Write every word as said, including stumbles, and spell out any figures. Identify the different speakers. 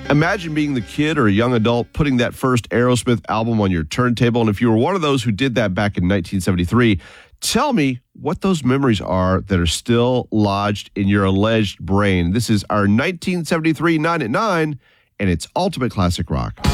Speaker 1: Imagine being the kid or a young adult putting that first Aerosmith album on your turntable. And if you were one of those who did that back in nineteen seventy-three, tell me what those memories are that are still lodged in your alleged brain. This is our nineteen seventy-three nine at nine, and it's Ultimate Classic Rock.